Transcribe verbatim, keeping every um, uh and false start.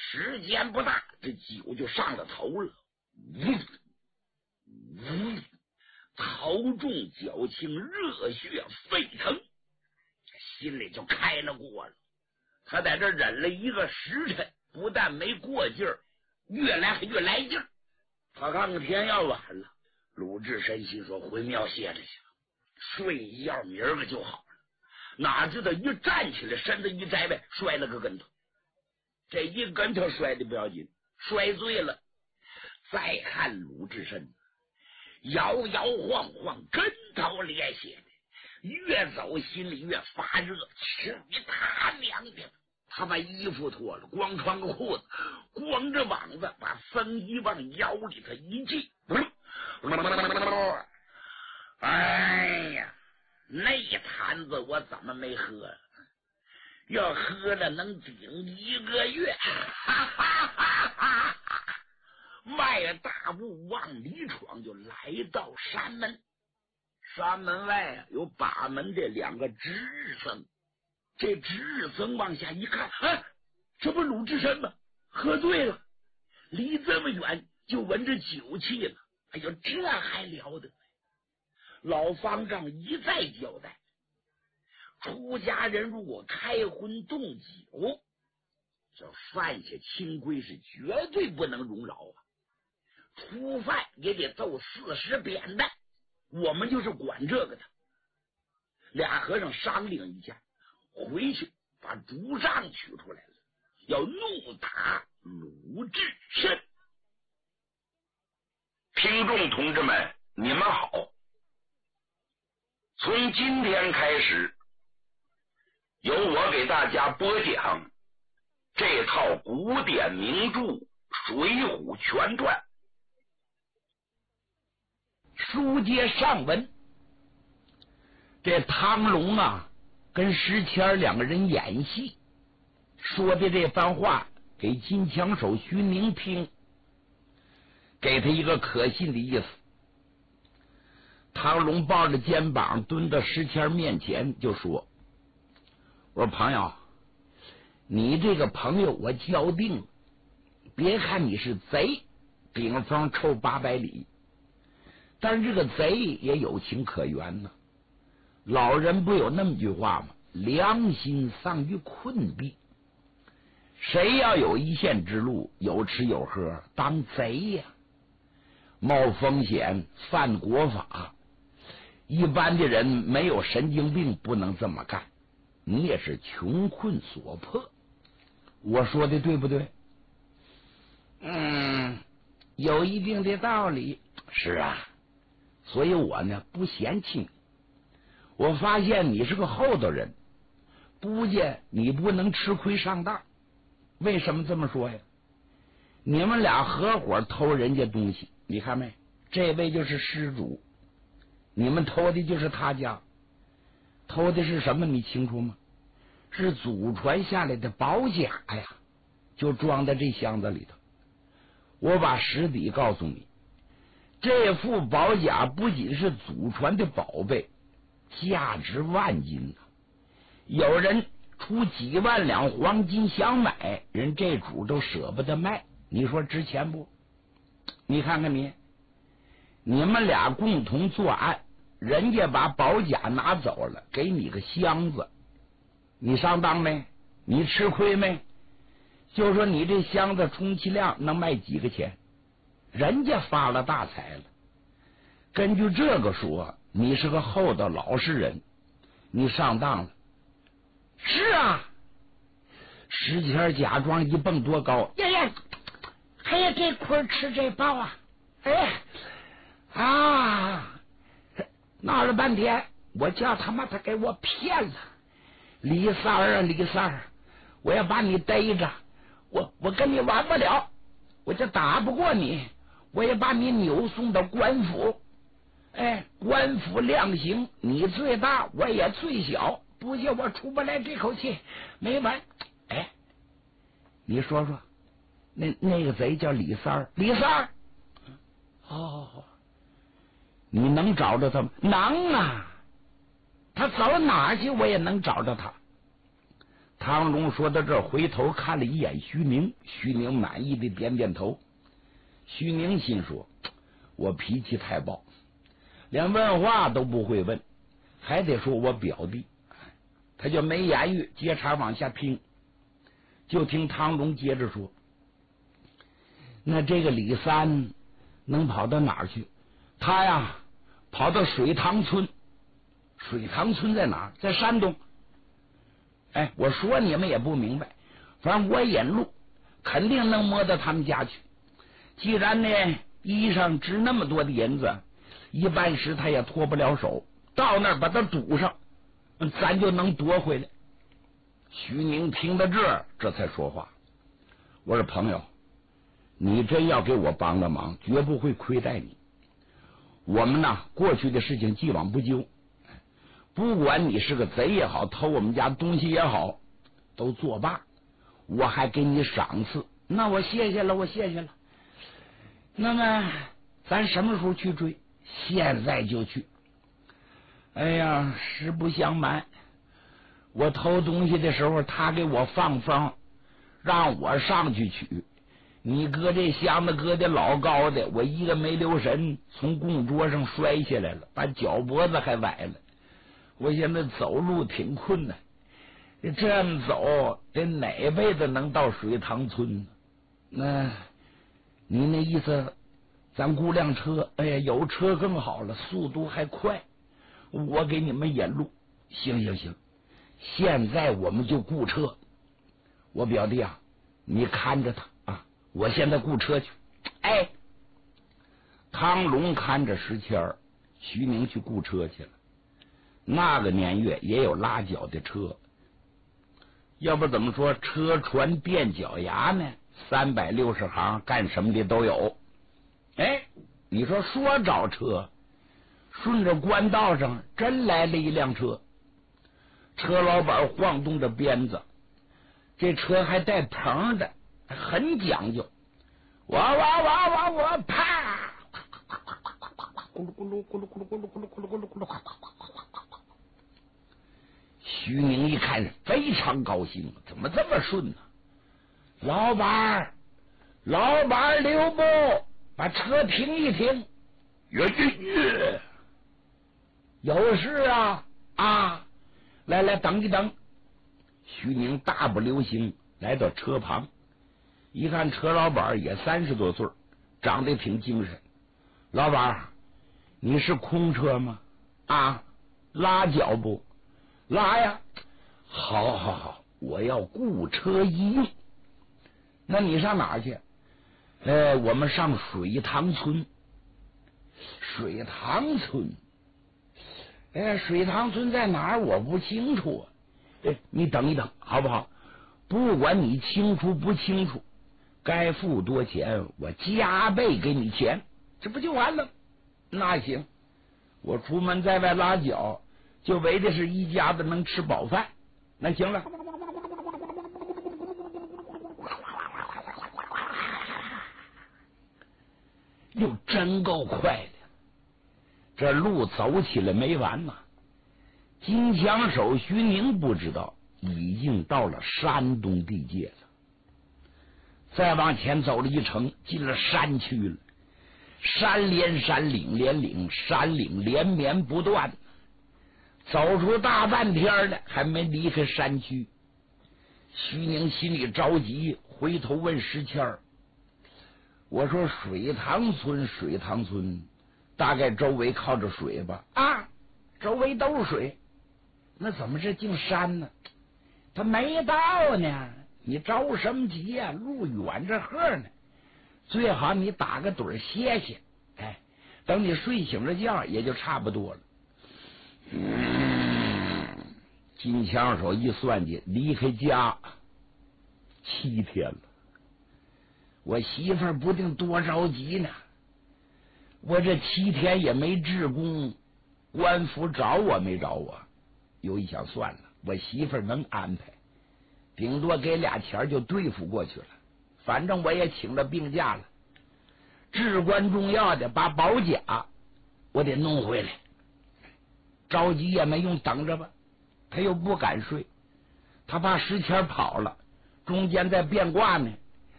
时间不大，这酒就上了头了。呜呜，头重脚轻，热血沸腾，心里就开了锅了。他在这忍了一个时辰，不但没过劲儿，越来还越来劲儿。他看看天要晚了，鲁智深心说回庙歇着去，睡一觉明儿个就好了。哪知道一站起来，身子一栽呗，摔了个跟头。这一跟头摔的不要紧，摔醉了。再看鲁智深摇摇晃晃，跟头咧血的，越走心里越发热。至于他娘的，他把衣服脱了，光穿个裤子，光着膀子，把僧衣往腰里头一系。哎呀，那坛子我怎么没喝？要喝了能顶一个月。哈哈哈哈哈！迈大步往里闯，就来到山门。山门外啊，有把门的两个值日僧。这值日僧往下一看，啊，这不鲁智深吗？喝醉了，离这么远就闻着酒气了。哎呦，这还了得！老方丈一再交代，出家人如果开荤动酒，这犯下清规是绝对不能容饶啊！初犯也得揍四十鞭的。我们就是管这个的。俩和尚商量一下，回去把竹杖取出来了，要怒打鲁智深。 听众同志们，你们好！从今天开始，由我给大家播讲这套古典名著《水浒全传》。 书接上文，这汤龙啊跟石谦两个人演戏，说的这番话给金枪手徐宁听，给他一个可信的意思。汤龙抱着肩膀蹲到石谦面前就说：我说朋友，你这个朋友我交定了，别看你是贼，顶风臭八百里，但是这个贼也有情可原呢。老人不有那么句话吗？良心丧于困敝。谁要有一线之路，有吃有喝，当贼呀，冒风险，犯国法。一般的人没有神经病不能这么干，你也是穷困所迫。我说的对不对？嗯，有一定的道理。是啊，所以我呢不嫌弃你。我发现你是个厚道人，不见你不能吃亏上当。为什么这么说呀？你们俩合伙偷人家东西，你看没？这位就是施主，你们偷的就是他家。偷的是什么你清楚吗？是祖传下来的宝甲呀，就装在这箱子里头。我把实底告诉你，这副宝甲不仅是祖传的宝贝，价值万金呢。有人出几万两黄金想买，人这主都舍不得卖，你说值钱不？你看看你，你们俩共同作案，人家把宝甲拿走了，给你个箱子，你上当没？你吃亏没？就说你这箱子充其量能卖几个钱，人家发了大财了。根据这个说，你是个厚道老实人，你上当了。是啊，石谦假装一蹦多高，呀呀，哎呀，这亏吃这包啊！哎啊，闹了半天，我叫他妈他给我骗了。李三儿啊，李三儿，我要把你逮着，我我跟你玩不了，我就打不过你，我也把你扭送到官府。哎，官府量刑，你最大，我也最小，不信我出不来这口气，没完。哎，你说说，那那个贼叫李三儿，李三儿，哦，你能找着他吗？能啊，他走哪儿去我也能找着他。 唐龙说到这，回头看了一眼徐宁，徐宁满意的点点头。徐宁心说：我脾气太暴，连问话都不会问，还得说我表弟。他就没言语，接茬往下听。就听唐龙接着说：那这个李三能跑到哪儿去？他呀跑到水塘村。水塘村在哪儿？在山东。哎，我说你们也不明白，反正我引路肯定能摸到他们家去。既然呢衣裳值那么多的银子，一般时他也脱不了手，到那儿把它堵上，咱就能夺回来。徐宁听到这儿，这才说话：我说朋友，你真要给我帮了忙，绝不会亏待你。我们呢过去的事情既往不咎，不管你是个贼也好，偷我们家东西也好，都作罢，我还给你赏赐。那我谢谢了，我谢谢了。那么咱什么时候去追？现在就去。哎呀，实不相瞒，我偷东西的时候他给我放风，让我上去取。你搁这箱子搁的老高的，我一个没留神从供桌上摔下来了，把脚脖子还崴了。我现在走路挺困难，这么走这哪辈子能到水塘村呢？那你那意思咱雇辆车？哎呀，有车更好了，速度还快，我给你们引路。行行行，现在我们就雇车。我表弟啊，你看着他啊，我现在雇车去。哎，汤龙看着石谦儿，徐宁去雇车去了。那个年月也有拉脚的车，要不怎么说车船垫脚牙呢？三百六十行，干什么的都有。哎，你说说找车，顺着官道上真来了一辆车，车老板晃动着鞭子，这车还带棚的，很讲究。哇哇哇哇哇，啪！咕噜咕噜咕噜咕噜咕噜咕噜咕噜咕噜咕噜咕噜。徐宁一看非常高兴，怎么这么顺呢？老板，老板留步，把车停一停。 岳岳， 有事啊啊！来来，等一等。徐宁大步流星来到车旁，一看车老板也三十多岁，长得挺精神。老板，你是空车吗？啊，拉脚不？拉呀！好好好，我要雇车一用。那你上哪儿去？呃，我们上水塘村。水塘村，哎，水塘村在哪儿？我不清楚。哎，你等一等，好不好？不管你清楚不清楚，该付多钱，我加倍给你钱，这不就完了？那行，我出门在外拉脚，就为的是一家子能吃饱饭。那行了。又真够快的，这路走起来没完呐！金枪手徐宁不知道已经到了山东地界了，再往前走了一程，进了山区了。山连山，岭连岭，山岭连绵不断，走出大半天了，还没离开山区。徐宁心里着急，回头问石谦儿：“我说水塘村，水塘村，大概周围靠着水吧？啊，周围都是水，那怎么是进山呢？他没到呢，你着什么急呀、啊？路远着呵呢，最好你打个盹歇歇，哎，等你睡醒了觉也就差不多了。”嗯，金枪手一算计，离开家七天了。我媳妇儿不定多着急呢，我这七天也没治功，官府找我没找我？有一想算了，我媳妇儿能安排，顶多给俩钱就对付过去了。反正我也请了病假了，至关重要的把保甲我得弄回来。着急也没用，等着吧。他又不敢睡， 他怕石谦跑了，中间再变卦呢，